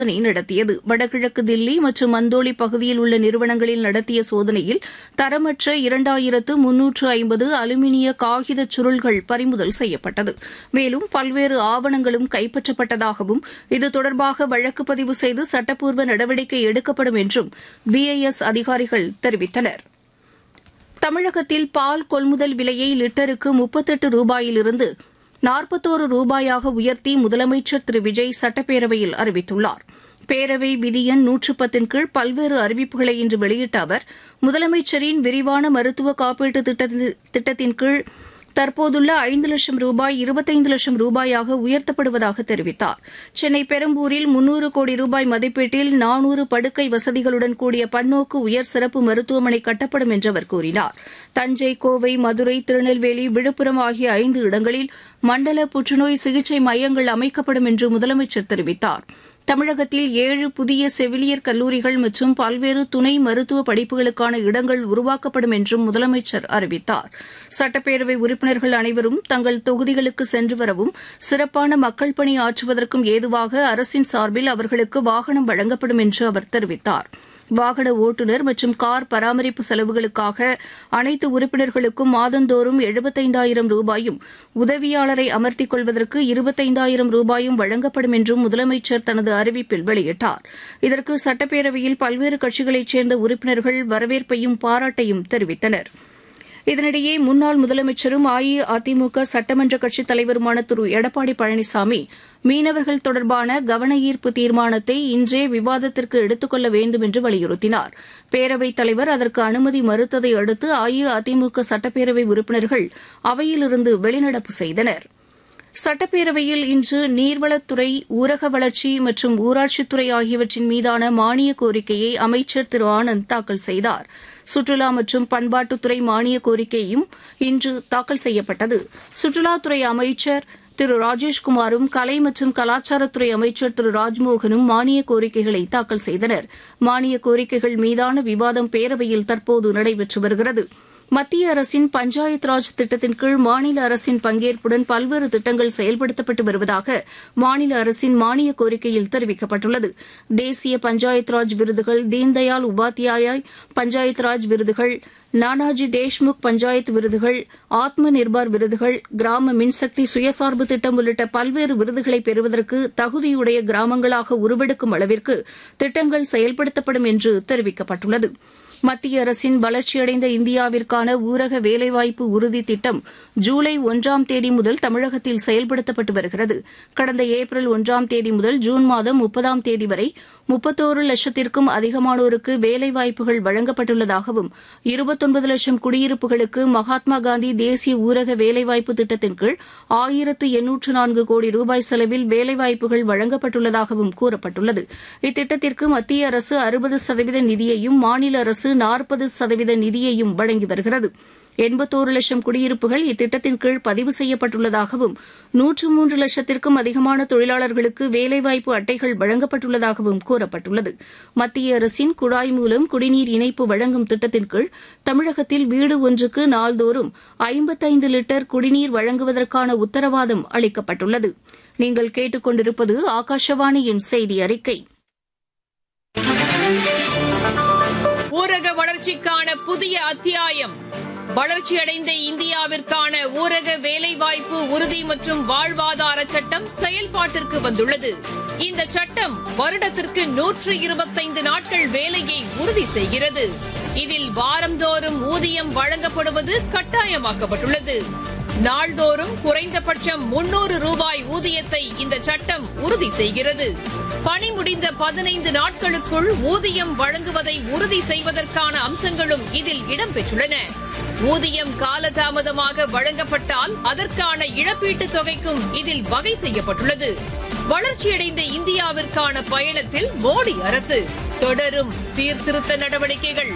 சோதனை நடத்தியது. வடகிழக்கு தில்லி மற்றும் மந்தோலி பகுதியில் உள்ள நிறுவனங்களில் நடத்திய சோதனையில் தரமற்ற 2350 அலுமினிய காகித சுருள்கள் பறிமுதல் செய்யப்பட்டது. மேலும் பல்வேறு ஆவணங்களும் கைப்பற்றப்பட்டதாகவும் இது தொடர்பாக வழக்கு பதிவு செய்து சட்டப்பூர்வ நடவடிக்கை எடுக்கப்படும் என்றும் BIS அதிகாரிகள் தெரிவித்தனர். தமிழகத்தில் பால் கொள்முதல் விலையை லிட்டருக்கு 38 ரூபாயிலிருந்து 41 ரூபாயாக உயர்த்தி முதலமைச்சர் திரு விஜய் சட்டப்பேரவையில் அறிவித்துள்ளார். பேரவை விதி எண் 110 கீழ் பல்வேறு அறிவிப்புகளை இன்று வெளியிட்ட அவர் முதலமைச்சரின் விரிவான மருத்துவ காப்பீட்டு திட்டத்தின் கீழ் தற்போதுள்ள 5 லட்சம் ரூபாய் 25 லட்சம் ரூபாயாக உயர்த்தப்படுவதாக தெரிவித்தார். சென்னை பெரம்பூரில் 300 கோடி ரூபாய் மதிப்பீட்டில் 400 படுக்கை வசதிகளுடன் கூடிய பன்னோக்கு உயர் சிறப்பு மருத்துவமனை கட்டப்படும் என்று அவர் கூறினார். தஞ்சை, கோவை, மதுரை, திருநெல்வேலி, விழுப்புரம் ஆகிய 5 இடங்களில் மண்டல புற்றுநோய் சிகிச்சை மையங்கள் அமைக்கப்படும் என்று முதலமைச்சர் தெரிவித்தார். தமிழகத்தில் 7 புதிய செவிலியர் கல்லூரிகள் மற்றும் பல்வேறு துணை மருத்துவ படிப்புகளுக்கான இடங்கள் உருவாக்கப்படும் என்றும் முதலமைச்சர் அறிவித்தார். சட்டப்பேரவை உறுப்பினர்கள் அனைவரும் தங்கள் தொகுதிகளுக்கு சென்று வரவும் சிறப்பான மக்கள் பணி ஆற்றுவதற்கும் ஏதுவாக அரசின் சார்பில் அவர்களுக்கு வாகனம் வழங்கப்படும் என்று அவர் தெரிவித்தார். வாகன ஓட்டுநர் மற்றும் கார் பராமரிப்பு செலவுகளுக்காக அனைத்து உறுப்பினர்களுக்கும் மாதந்தோறும் 75,000 ரூபாயும் உதவியாளரை அமர்த்திக் கொள்வதற்கு 25,000 ரூபாயும் வழங்கப்படும் என்றும் முதலமைச்சர் தனது அறிவிப்பில் வெளியிட்டார். இதற்கு சட்டப்பேரவையில் பல்வேறு கட்சிகளைச் சேர்ந்த உறுப்பினர்கள் வரவேற்பையும் பாராட்டையும் தெரிவித்தனா். இதனிடையே முன்னாள் முதலமைச்சரும் அஇஅதிமுக சட்டமன்ற கட்சித் தலைவருமான திரு எடப்பாடி பழனிசாமி மீனவர்கள் தொடர்பான கவன ஈர்ப்பு தீர்மானத்தை இன்றே விவாதத்திற்கு எடுத்துக் கொள்ள வேண்டும் என்று வலியுறுத்தினார். பேரவைத் தலைவர் அதற்கு அனுமதி மறுத்ததை அடுத்து அஇஅதிமுக சட்டப்பேரவை உறுப்பினர்கள் அவையிலிருந்து வெளிநடப்பு செய்தனர். சட்டப்பேரவையில் இன்று நீர்வளத்துறை, ஊரக வளர்ச்சி மற்றும் ஊராட்சித்துறை ஆகியவற்றின் மீதான மானிய கோரிக்கையை அமைச்சர் திரு ஆனந்த் தாக்கல் செய்தார். சுற்றுலா மற்றும் பண்பாட்டுத்துறை மானிய கோரிக்கையும் இன்று தாக்கல் செய்யப்பட்டது. சுற்றுலாத்துறை அமைச்சர் திரு ராஜேஷ்குமாரும் கலை மற்றும் கலாச்சாரத்துறை அமைச்சர் திரு ராஜ்மோகனும் மானிய கோரிக்கைகளை தாக்கல் செய்தனர். மானிய கோரிக்கைகள் மீதான விவாதம் பேரவையில் தற்போது நடைபெற்று வருகிறது. மத்திய அரசின் பஞ்சாயத் ராஜ் திட்டத்தின் கீழ் மாநில அரசின் பங்கேற்புடன் பல்வேறு திட்டங்கள் செயல்படுத்தப்பட்டு வருவதாக மாநில அரசின் மானிய கோரிக்கையில் தெரிவிக்கப்பட்டுள்ளது. தேசிய பஞ்சாயத் ராஜ் விருதுகள், தீன்தயாள் உபாத்யாயா பஞ்சாயத் ராஜ் விருதுகள், நானாஜி தேஷ்முக் பஞ்சாயத் விருதுகள், ஆத்ம நிர்பார் விருதுகள், கிராம மின்சக்தி சுயசார்பு திட்டம் உள்ளிட்ட பல்வேறு விருதுகளை பெறுவதற்கு தகுதியுடைய கிராமங்களாக உருவெடுக்கும் அளவிற்கு திட்டங்கள் செயல்படுத்தப்படும் என்று தெரிவிக்கப்பட்டுள்ளது. மத்திய அரசின் வளர்ச்சியடைந்த இந்தியாவிற்கான ஊரக வேலைவாய்ப்பு உறுதி திட்டம் ஜூலை 1ஆம் தேதி முதல் தமிழகத்தில் செயல்படுத்தப்பட்டு வருகிறது. கடந்த ஏப்ரல் 1ஆம் தேதி முதல் ஜூன் மாதம் 30ஆம் தேதி வரை 31 லட்சத்திற்கும் அதிகமானோருக்கு வேலைவாய்ப்புகள் வழங்கப்பட்டுள்ளதாகவும் 29 லட்சம் குடியிருப்புகளுக்கு மகாத்மா காந்தி தேசிய ஊரக வேலைவாய்ப்பு திட்டத்தின் கீழ் 1804 கோடி ரூபாய் செலவில் வேலைவாய்ப்புகள் வழங்கப்பட்டுள்ளதாகவும் கூறப்பட்டுள்ளது. இத்திட்டத்திற்கு மத்திய அரசு 60% நிதியையும் மாநில அரசு 40% நிதியையும் வழங்கி வருகிறது. 81 லட்சம் குடியிருப்புகள் இத்திட்டத்தின் கீழ் பதிவு செய்யப்பட்டுள்ளதாகவும் 103 லட்சத்திற்கும் அதிகமான தொழிலாளர்களுக்கு வேலைவாய்ப்பு அட்டைகள் வழங்கப்பட்டுள்ளதாகவும் கூறப்பட்டுள்ளது. மத்திய அரசின் குழாய் மூலம் குடிநீர் இணைப்பு வழங்கும் திட்டத்தின் கீழ் தமிழகத்தில் வீடு ஒன்றுக்கு நாள்தோறும் 55 லிட்டர் குடிநீர் வழங்குவதற்கான உத்தரவாதம் அளிக்கப்பட்டுள்ளது. நீங்கள் கேட்டுக் கொண்டிருப்பது ஆகாஷவாணியின் செய்தி அறிக்கை. ஊரக வளர்ச்சிக்கான புதிய அத்தியாயம். வளர்ச்சியடைந்த இந்தியாவிற்கான ஊரக வேலைவாய்ப்பு உறுதி மற்றும் வாழ்வாதார சட்டம் செயல்பாட்டிற்கு வந்துள்ளது. இந்த சட்டம் வருடத்திற்கு 125 நாட்கள் வேலையை உறுதி செய்கிறது. இதில் வாரந்தோறும் ஊதியம் வழங்கப்படுவது கட்டாயமாக்கப்பட்டுள்ளது. நாள்தோறும் குறைந்தபட்சம் 300 ரூபாய் ஊதியத்தை இந்த சட்டம் உறுதி செய்கிறது. பணி முடிந்த 15 நாட்களுக்குள் ஊதியம் வழங்குவதை உறுதி செய்வதற்கான அம்சங்களும் இதில் இடம்பெற்றுள்ளன. ஊதியம் காலதாமதமாக வழங்கப்பட்டால் அதற்கான இழப்பீட்டுத் தொகைக்கும் இதில் வகை செய்யப்பட்டுள்ளது. வளர்ச்சியடைந்த இந்தியாவிற்கான பயணத்தில் மோடி அரசு தொடரும் சீர்திருத்த நடவடிக்கைகள்.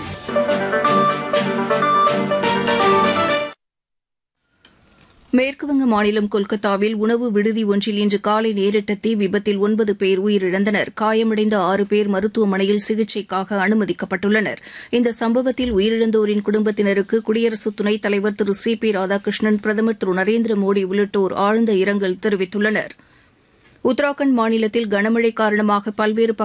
மேற்குவங்க மாநிலம் கொல்கத்தாவில் உணவு விடுதி ஒன்றில் இன்று காலை நேரிட்ட தீ விபத்தில் 9 பேர் உயிரிழந்தனர். காயமடைந்த 6 பேர் மருத்துவமனையில் சிகிச்சைக்காக அனுமதிக்கப்பட்டுள்ளனர். இந்த சம்பவத்தில் உயிரிழந்தோரின் குடும்பத்தினருக்கு குடியரசு துணைத் தலைவர் திரு CP ராதாகிருஷ்ணன், பிரதமர் திரு நரேந்திர மோடி உள்ளிட்டோர் ஆழ்ந்த இரங்கல் தெரிவித்துள்ளனர். உத்தராகண்ட் மாநிலத்தில் கனமழை காரணமாக பல்வேறு